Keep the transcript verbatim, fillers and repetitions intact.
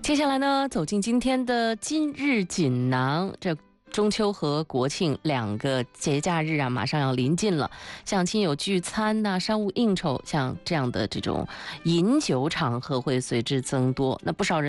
接下来呢，走进今天的今日锦囊。这中秋和国庆两个节假日啊，马上要临近了。像亲友聚餐呐、啊、商务应酬，像这样的这种饮酒场合会随之增多。那不少人